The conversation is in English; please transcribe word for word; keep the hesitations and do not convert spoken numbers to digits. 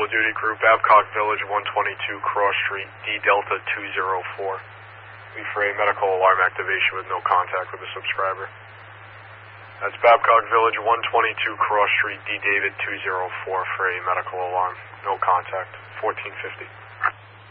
duty crew, Babcock Village, one twenty-two Cross Street, D Delta two zero four. We for a medical alarm activation with no contact with the subscriber. That's Babcock Village, one twenty-two Cross Street, D David two zero four for a medical alarm. No contact. fourteen fifty.